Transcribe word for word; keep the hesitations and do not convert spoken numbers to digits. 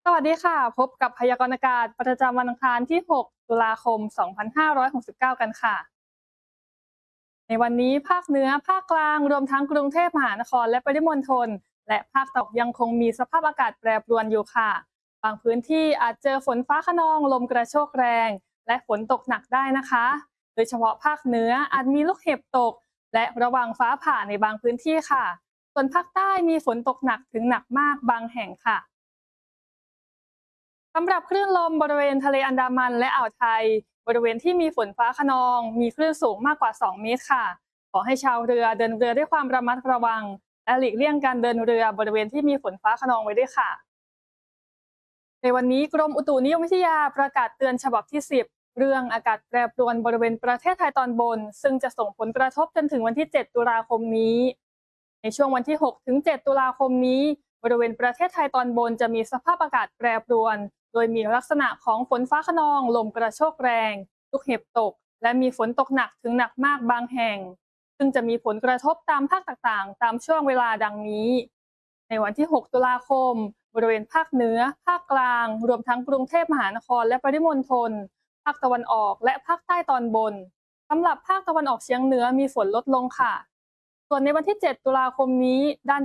สวัสดีค่ะพบกับพยากรณ์อากาศประจำวันอังคารที่ หก ตุลาคม สองพันห้าร้อยหกสิบเก้า กันค่ะในวันนี้ภาคเหนือภาคกลางรวมทั้งกรุงเทพมหานครและปริมณฑลและภาคตะวันออกยังคงมีสภาพอากาศแปรปรวนอยู่ค่ะบางพื้นที่อาจเจอฝนฟ้าคะนองลมกระโชกแรงและฝนตกหนักได้นะคะโดยเฉพาะภาคเหนืออาจมีลูกเห็บตกและระวังฟ้าผ่าในบางพื้นที่ค่ะส่วนภาคใต้มีฝนตกหนักถึงหนักมากบางแห่งค่ะ สำหรับคลื่นลมบริเวณทะเลอันดามันและอ่าวไทยบริเวณที่มีฝนฟ้าคะนองมีคลื่นสูงมากกว่าสองเมตรค่ะขอให้ชาวเรือเดินเรือด้วยความระมัดระวังและหลีกเลี่ยงการเดินเรือบริเวณที่มีฝนฟ้าคะนองไว้ด้วยค่ะในวันนี้กรมอุตุนิยมวิทยาประกาศเตือนฉบับที่สิบเรื่องอากาศแปรปรวนบริเวณประเทศไทยตอนบนซึ่งจะส่งผลกระทบจนถึงวันที่เจ็ดตุลาคมนี้ในช่วงวันที่หกถึงเจ็ดตุลาคมนี้บริเวณประเทศไทยตอนบนจะมีสภาพอากาศแปรปรวน โดยมีลักษณะของฝนฟ้าคะนองลมกระโชกแรงลูกเห็บตกและมีฝนตกหนักถึงหนักมากบางแห่งซึ่งจะมีผลกระทบตามภาคต่างๆตามช่วงเวลาดังนี้ในวันที่ หก ตุลาคมบริเวณภาคเหนือภาคกลางรวมทั้งกรุงเทพมหานครและปริมณฑลภาคตะวันออกและภาคใต้ตอนบนสำหรับภาคตะวันออกเฉียงเหนือมีฝนลดลงค่ะส่วนในวันที่ เจ็ด ตุลาคมนี้ด้าน